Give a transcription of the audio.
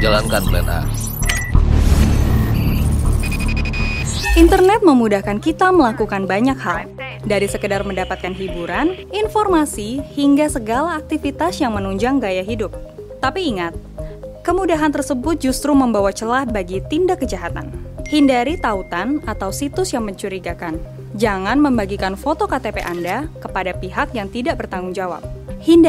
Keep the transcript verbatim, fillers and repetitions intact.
jalankan plan A. Internet memudahkan kita melakukan banyak hal, dari sekedar mendapatkan hiburan, informasi, hingga segala aktivitas yang menunjang gaya hidup. Tapi ingat, kemudahan tersebut justru membawa celah bagi tindak kejahatan. Hindari tautan atau situs yang mencurigakan. Jangan membagikan foto K T P Anda kepada pihak yang tidak bertanggung jawab. Hindari